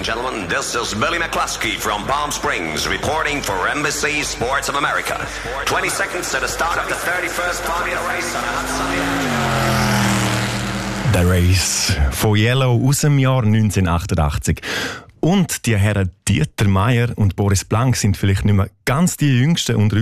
and gentlemen, this is Billy McCluskey from Palm Springs reporting for NBC Sports of America. 20 seconds to the start of the 31st Formula Race on a hot sunny The Race von Yellow aus dem Jahr 1988. Und die Herren Dieter Meier und Boris Blank sind vielleicht nicht mehr ganz die Jüngsten unter